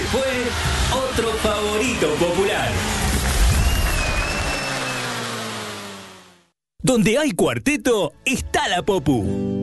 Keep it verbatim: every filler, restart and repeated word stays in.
fue otro favorito popular. Donde hay cuarteto, está la Popu.